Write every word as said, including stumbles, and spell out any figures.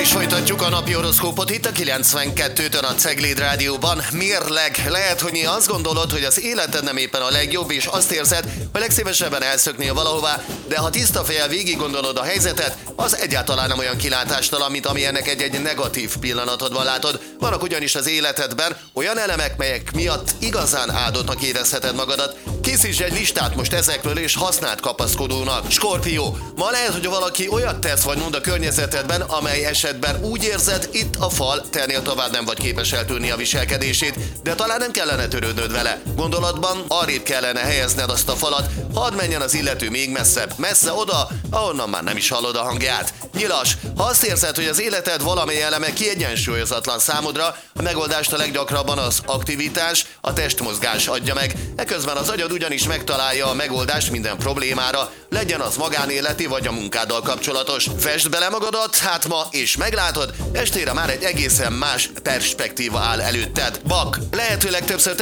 is folytatjuk a napi horoszkópot itt a kilencvenkettőtön a Cegléd Rádióban. Mérleg, lehet, hogy azt gondolod, hogy az életed nem éppen a legjobb, és azt érzed, hogy legszívesebben elszöknél valahová, de ha tiszta fejjel végig gondolod a helyzetet, az egyáltalán nem olyan kilátástalan, mint amilyennek egy-egy negatív pillanatodban látod. Vannak ugyanis az életedben olyan elemek, melyek miatt igazán áldottnak érezheted magadat. Készíts egy listát most ezekről, és használd kapaszkodónak. Skorpió, ma lehet, hogy valaki olyat tesz vagy mond a környezetedben, amely esetben úgy érzed, itt a fal, te ennél tovább nem vagy képes eltűrni a viselkedését, de talán nem kellene törődnöd vele. Gondolatban arrébb kellene helyezned azt a falat, hadd menjen az illető még messzebb, messze oda, ahonnan már nem is hallod a hangját. Nyilas, ha azt érzed, hogy az életed valamely eleme kiegyensúlyozatlan számodra, a megoldást a leggyakrabban az aktivitás, a testmozgás adja meg. Eközben az agyad ugyanis megtalálja a megoldást minden problémára, legyen az magánéleti vagy a munkáddal kapcsolatos. Fesd bele magadat, hát ma, és meglátod, estére már egy egészen más perspektíva áll előtted. Bak, lehetőleg többször